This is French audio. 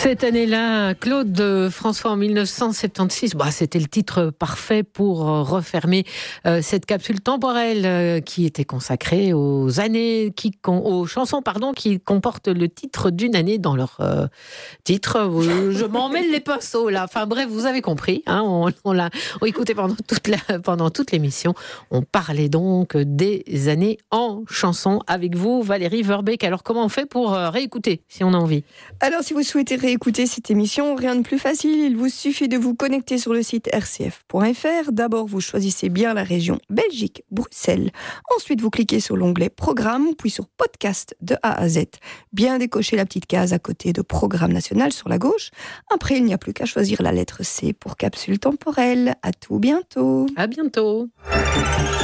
Cette année-là, Claude François en 1976, c'était le titre parfait pour refermer cette capsule temporelle qui était consacrée aux chansons qui comportent le titre d'une année dans leur titre. Je m'en mêle les pinceaux là. Enfin bref, vous avez compris. On l'a écouté pendant toute l'émission. On parlait donc des années en chanson avec vous, Valérie Verbeek. Alors comment on fait pour réécouter si on a envie? Alors si vous souhaitez réécouter cette émission, rien de plus facile, il vous suffit de vous connecter sur le site rcf.fr. D'abord, vous choisissez bien la région Belgique, Bruxelles. Ensuite, vous cliquez sur l'onglet Programme, puis sur Podcast de A à Z. Bien décocher la petite case à côté de Programme national sur la gauche. Après, il n'y a plus qu'à choisir la lettre C pour capsule temporelle. À tout bientôt. À bientôt.